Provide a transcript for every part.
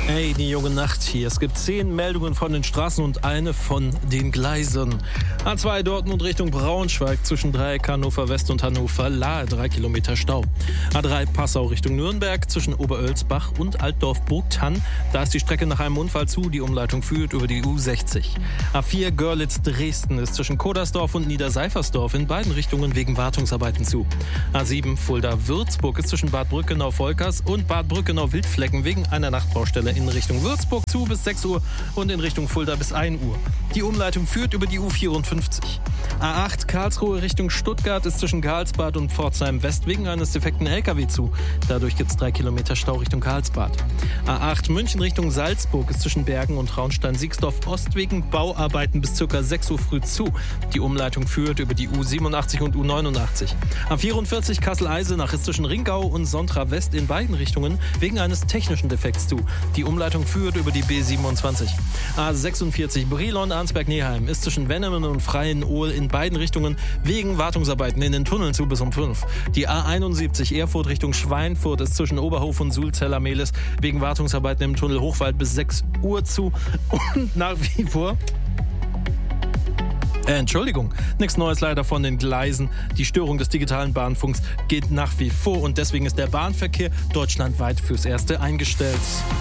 Hey, die junge Nacht hier. Es gibt 10 Meldungen von den Straßen und eine von den Gleisen. A2 Dortmund Richtung Braunschweig zwischen Dreieck Hannover West und Hannover Lahe 3 Kilometer Stau. A3 Passau Richtung Nürnberg zwischen Oberölsbach und Altdorf-Burgthann. Da ist die Strecke nach einem Unfall zu. Die Umleitung führt über die U60. A4 Görlitz Dresden ist zwischen Kodersdorf und Niederseifersdorf in beiden Richtungen wegen Wartungsarbeiten zu. A7 Fulda Würzburg ist zwischen Bad Brückenau-Volkers und Bad Brückenau-Wildflecken wegen einer Nachtbaustelle in Richtung Würzburg zu bis 6 Uhr und in Richtung Fulda bis 1 Uhr. Die Umleitung führt über die U54. A8 Karlsruhe Richtung Stuttgart ist zwischen Karlsbad und Pforzheim West wegen eines defekten LKW zu. Dadurch gibt es 3 Kilometer Stau Richtung Karlsbad. A8 München Richtung Salzburg ist zwischen Bergen und Traunstein-Siegsdorf Ost wegen Bauarbeiten bis ca. 6 Uhr früh zu. Die Umleitung führt über die U87 und U89. A44 Kassel-Eisenach ist zwischen Ringau und Sontra West in beiden Richtungen wegen eines technischen Defekts zu. Die Umleitung führt über die B27. A46 Brilon-Arnsberg-Neheim ist zwischen Wennemen und Freienohl in beiden Richtungen wegen Wartungsarbeiten in den Tunneln zu bis um 5. Die A71 Erfurt Richtung Schweinfurt ist zwischen Oberhof und Sulzeller-Mehlis wegen Wartungsarbeiten im Tunnel Hochwald bis 6 Uhr zu. Und nach wie vor... Entschuldigung, nichts Neues leider von den Gleisen. Die Störung des digitalen Bahnfunks geht nach wie vor und deswegen ist der Bahnverkehr deutschlandweit fürs Erste eingestellt.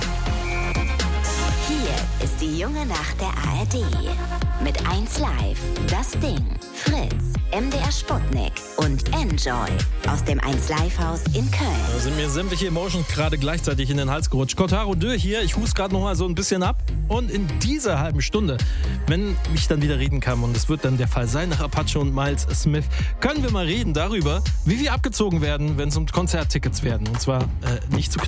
Hier ist die junge Nacht der ARD. Mit 1 Live, Das Ding, Fritz, MDR Sputnik und Enjoy aus dem 1 Live Haus in Köln. Da sind mir sämtliche Emotions gerade gleichzeitig in den Hals gerutscht. Cotaro Deux hier, ich hust gerade noch mal so ein bisschen ab. Und in dieser halben Stunde, wenn ich dann wieder reden kann, und es wird dann der Fall sein nach Apache und Miles Smith, können wir mal reden darüber, wie wir abgezogen werden, wenn es um Konzerttickets werden. Und zwar nicht zu